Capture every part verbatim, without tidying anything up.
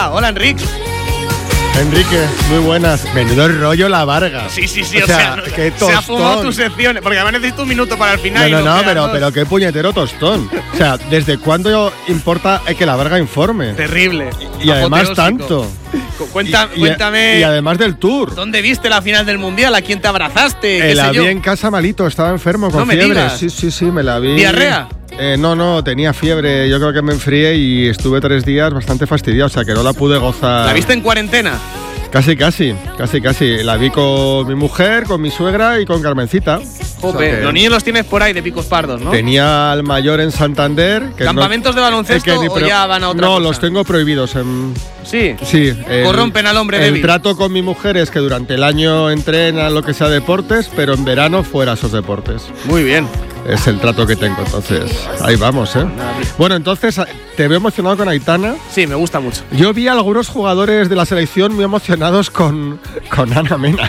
Varga. Hola, Enrique. Enrique, muy buenas. Menudo rollo la Varga. Sí, sí, sí, o, o sea, sea, no, qué se ha fumado tostón. tus secciones, porque además necesito un minuto para el final. No, y no, no, pero, dos. pero qué puñetero tostón. O sea, ¿desde cuándo importa que la Varga informe? Terrible. Y además Apoteósico. tanto. Cu- Cuenta, Y- y- cuéntame. Y además del tour. ¿Dónde viste la final del Mundial? ¿A quién te abrazaste? ¿Qué Eh, la sé vi yo? en casa malito, estaba enfermo con No me fiebre. digas. Sí, sí, sí, me la vi. ¿Diarrea? Eh, no, no, tenía fiebre. Yo creo que me enfrié y estuve tres días bastante fastidiado, o sea que no la pude gozar. ¿La viste en cuarentena? Casi, casi, casi, casi. La vi con mi mujer, con mi suegra y con Carmencita. Jope, O sea que los niños los tienes por ahí de picos pardos, ¿no? Tenía al mayor en Santander. Que ¿Campamentos no, de baloncesto es que ni o pro- ya van a otra No, cosa? los tengo prohibidos. En, Sí. sí. el- Corrompen al hombre El débil. trato con mi mujer es que durante el año entrena lo que sea deportes, pero en verano fuera esos deportes. Muy bien. Es el trato que tengo, entonces ahí vamos, ¿eh? Bueno, entonces te veo emocionado con Aitana. Sí, me gusta mucho. Yo vi a algunos jugadores de la selección muy emocionados con, con Ana Mena.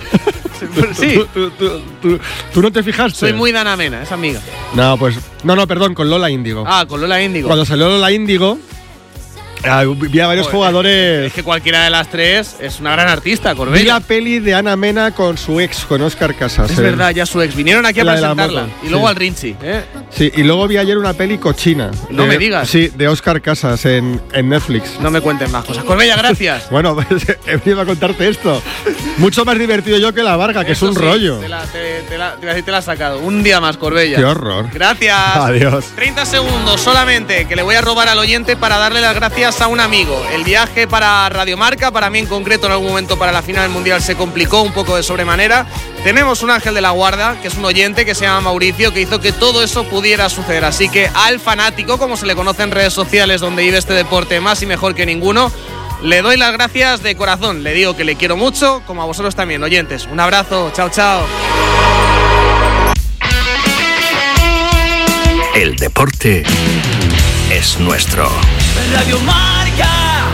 Sí. ¿Tú, tú, tú, tú- tú no te fijaste? Soy muy Dana Mena, es amiga. No, pues... No, no, perdón, con Lola Índigo. Ah, con Lola Índigo. Cuando salió Lola Índigo, ah, vi a varios Joder, jugadores... Es que cualquiera de las tres es una gran artista, Vi Corbella. la peli de Ana Mena con su ex, con Óscar Casas. Es eh. verdad, ya su ex. Vinieron aquí a La de la presentarla. moto, Y luego sí. al Rinchi, ¿eh? Sí, y luego vi ayer una peli cochina. No de- me digas. Sí, de Óscar Casas en, en Netflix. No me cuenten más cosas. Corbella, gracias. Bueno, pues he venido a contarte esto. Mucho más divertido yo que la Varga, que Eso es un sí, rollo. Te la, te, te la, te iba a decir, te la has sacado. Un día más, Corbella. Qué horror. Gracias. Adiós. treinta segundos solamente que le voy a robar al oyente para darle las gracias a un amigo. El viaje para Radio Marca, para mí en concreto en algún momento para la final del Mundial se complicó un poco de sobremanera. Tenemos un ángel de la guarda, que es un oyente que se llama Mauricio, que hizo que todo eso pudiera suceder. Así que al fanático, como se le conoce en redes sociales donde vive este deporte más y mejor que ninguno, le doy las gracias de corazón. Le digo que le quiero mucho, como a vosotros también, oyentes. Un abrazo, chao, chao. El deporte es nuestro. Radio Marca.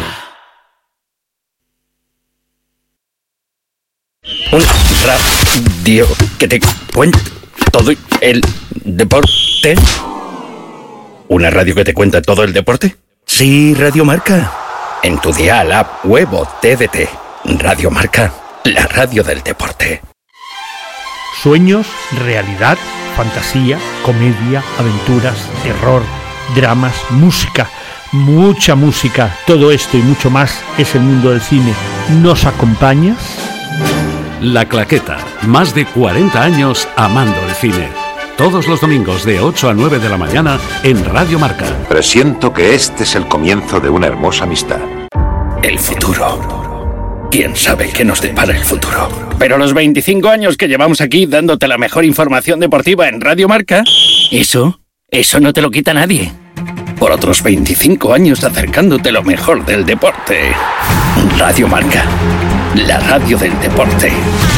Un radio que te cuenta todo el deporte. ¿Una radio que te cuenta todo el deporte? Sí, Radio Marca. En tu dial, app, web o T D T. Radio Marca, la radio del deporte. Sueños, realidad, fantasía, comedia, aventuras, terror, dramas, música, mucha música. Todo esto y mucho más es el mundo del cine. ¿Nos acompañas? La Claqueta, más de cuarenta años amando el cine. Todos los domingos de ocho a nueve de la mañana en Radio Marca. Presiento que este es el comienzo de una hermosa amistad. El futuro. ¿Quién sabe qué nos depara el futuro? Pero los veinticinco años que llevamos aquí dándote la mejor información deportiva en Radio Marca, eso, eso no te lo quita nadie. Por otros veinticinco años acercándote lo mejor del deporte. Radio Marca, la radio del deporte.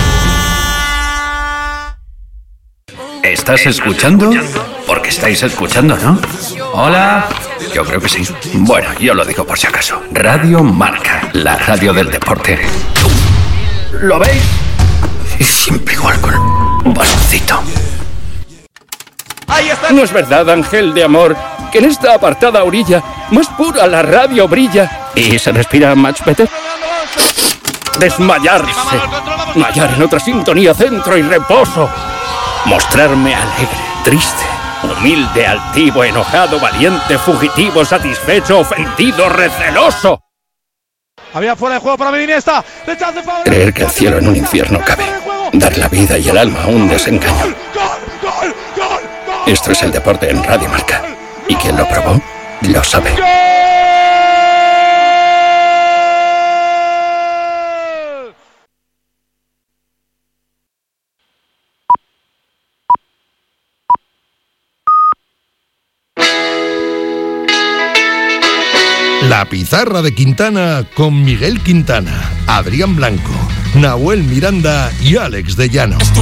¿Estás escuchando? Porque estáis escuchando, ¿no? Hola. Yo creo que sí. Bueno, yo lo digo por si acaso. Radio Marca, la radio del deporte. ¿Lo veis? Y siempre igual con un bastoncito. Ahí está. ¿No es verdad, ángel de amor, que en esta apartada orilla más pura la radio brilla y se respira much better? Desmayarse. Mayar en otra sintonía, centro y reposo. Mostrarme alegre, triste, humilde, altivo, enojado, valiente, fugitivo, satisfecho, ofendido, receloso. Había fuera de juego para Iniesta. Rechace favorable. Creer que el cielo en un infierno cabe. Dar la vida y el alma a un desengaño. Gol, gol, gol, gol. Esto es el deporte en Radio Marca. Y quien lo probó, lo sabe. La pizarra de Quintana con Miguel Quintana, Adrián Blanco, Nahuel Miranda y Alex de Llano.